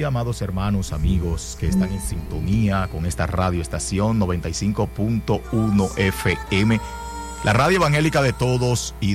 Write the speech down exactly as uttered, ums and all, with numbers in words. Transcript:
día, amados hermanos, amigos que están en sintonía con esta radio estación noventa y cinco punto uno F M, la radio evangélica de todos y